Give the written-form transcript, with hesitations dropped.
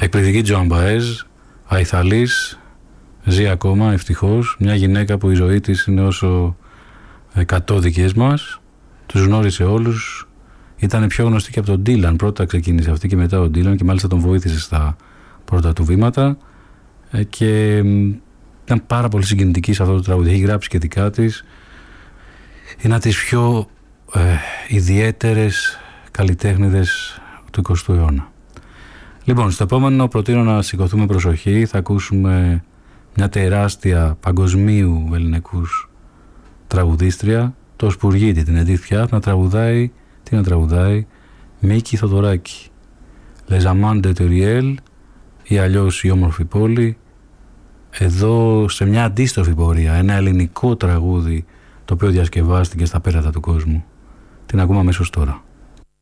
Εκπληκτική Τζοάν Μπαέζ, αϊθαλής, ζει ακόμα ευτυχώς, μια γυναίκα που η ζωή της είναι όσο 100 δικές μας, τους γνώρισε όλους, ήταν πιο γνωστή και από τον Ντίλαν, πρώτα ξεκίνησε αυτή και μετά ο Ντίλαν και μάλιστα τον βοήθησε στα πρώτα του βήματα και ήταν πάρα πολύ συγκινητική σε αυτό το τραγούδι, έχει γράψει και δικά της, είναι από τις πιο ιδιαίτερες καλλιτέχνηδες του 20ου αιώνα. Λοιπόν, στο επόμενο προτείνω να σηκωθούμε προσοχή, θα ακούσουμε μια τεράστια παγκοσμίου ελληνικούς τραγουδίστρια, το Σπουργίτη, την Edith Piaf, να τραγουδάει Μίκη Θοδωράκη, Les Amants de Teriel ή αλλιώς η όμορφη πόλη, εδώ σε μια αντίστροφη πορεία, ένα ελληνικό τραγούδι το οποίο διασκευάστηκε στα πέρατα του κόσμου. Την ακούμε αμέσως τώρα.